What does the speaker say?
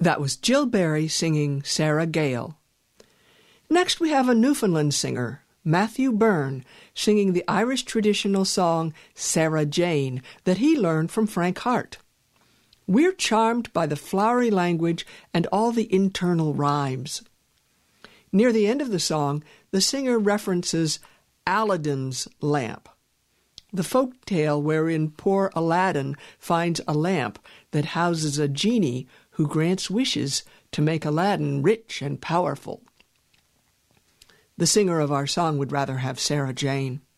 That was Jill Barry singing Sarah Gale. Next we have a Newfoundland singer, Matthew Byrne, singing the Irish traditional song Sarah Jane that he learned from Frank Hart. We're charmed by the flowery language and all the internal rhymes. Near the end of the song, the singer references Aladdin's lamp, the folk tale wherein poor Aladdin finds a lamp that houses a genie who grants wishes to make Aladdin rich and powerful. The singer of our song would rather have Sarah Jane.